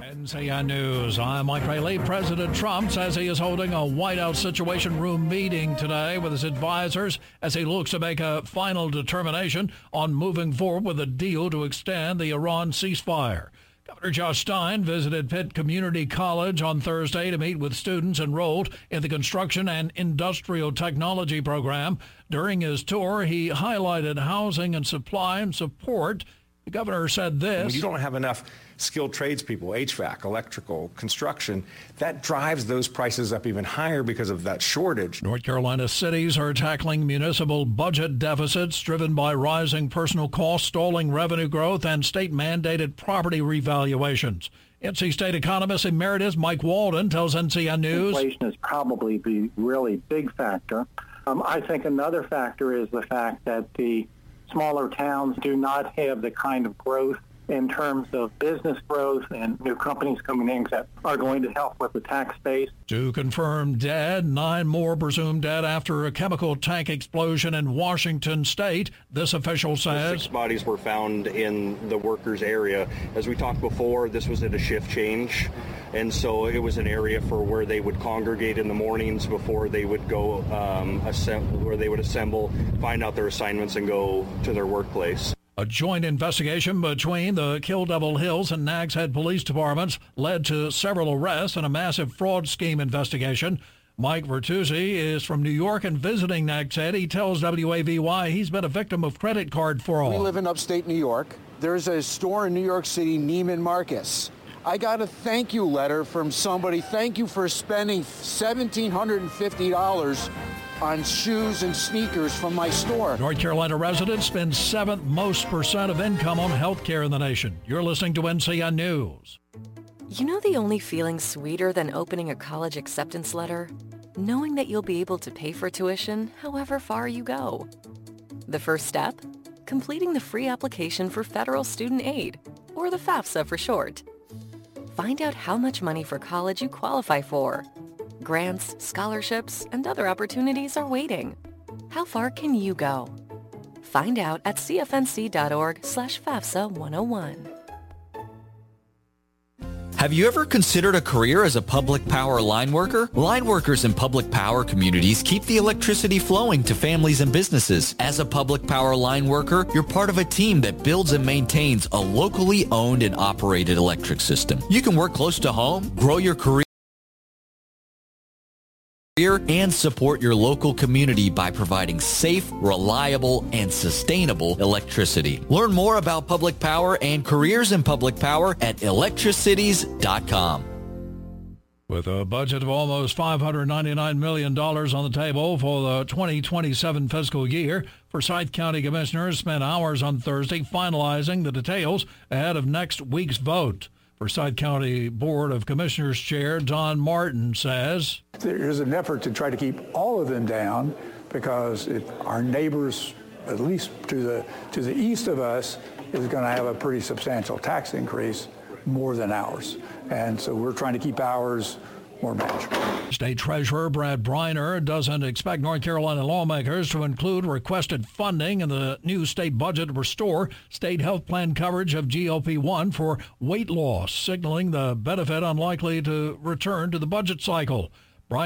NCN News. I'm Mike Rayleigh. President Trump says he is holding a White House Situation Room meeting today with his advisors as he looks to make a final determination on moving forward with a deal to extend the Iran ceasefire. Governor Josh Stein visited Pitt Community College on Thursday to meet with students enrolled in the Construction and Industrial Technology program. During his tour, he highlighted housing and supply and support. The governor said this. When you don't have enough skilled tradespeople, HVAC, electrical, construction, that drives those prices up even higher because of that shortage. North Carolina cities are tackling municipal budget deficits driven by rising personal costs, stalling revenue growth, and state-mandated property revaluations. NC State economist emeritus Mike Walden tells NCN News. Inflation is probably the really big factor. I think another factor is the fact that the smaller towns do not have the kind of growth in terms of business growth and new companies coming in that are going to help with the tax base. 2 confirmed dead, 9 more presumed dead after a chemical tank explosion in Washington state. This official says 6 bodies were found in the workers area. As we talked before, this was at a shift change, and so it was an area for where they would congregate in the mornings before they would go where they would assemble, find out their assignments, and go to their workplace. A joint investigation between the Kill Devil Hills and Nags Head police departments led to several arrests and a massive fraud scheme investigation. Mike Vertuzzi is from New York and visiting Nags Head. He tells WAVY he's been a victim of credit card fraud. We live in upstate New York. There's a store in New York City, Neiman Marcus. I got a thank you letter from somebody. Thank you for spending $1,750 on shoes and sneakers from my store. North Carolina residents spend 7th most percent of income on health care in the nation. You're listening to NCN News. You know the only feeling sweeter than opening a college acceptance letter? Knowing that you'll be able to pay for tuition however far you go. The first step? Completing the free application for federal student aid, or the FAFSA for short. Find out how much money for college you qualify for. Grants, scholarships, and other opportunities are waiting. How far can you go? Find out at cfnc.org/FAFSA 101. Have you ever considered a career as a public power line worker? Line workers in public power communities keep the electricity flowing to families and businesses. As a public power line worker, you're part of a team that builds and maintains a locally owned and operated electric system. You can work close to home, grow your career, and support your local community by providing safe, reliable, and sustainable electricity. Learn more about public power and careers in public power at electricities.com. With a budget of almost $599 million on the table for the 2027 fiscal year, Forsyth County Commissioners spent hours on Thursday finalizing the details ahead of next week's vote. Forsyth County Board of Commissioners Chair Don Martin says, there's an effort to try to keep all of them down because our neighbors, at least to the east of us, is going to have a pretty substantial tax increase, more than ours. And so we're trying to keep ours more manageable. State Treasurer Brad Briner doesn't expect North Carolina lawmakers to include requested funding in the new state budget to restore state health plan coverage of GLP-1 for weight loss, signaling the benefit unlikely to return to the budget cycle.